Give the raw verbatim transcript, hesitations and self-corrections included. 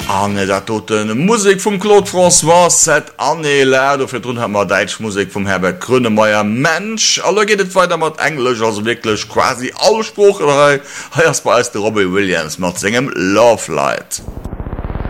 Anne dat toten Musik vum Claude François set Anne Läder fir run hammer Deitsch Musik vum Herbert Grönemeier Mensch. Aller gehtet weiter mat Englisch as wirklich quasi Aussprocherei. Heiers bei de Robbie Williams mat segem Love Light.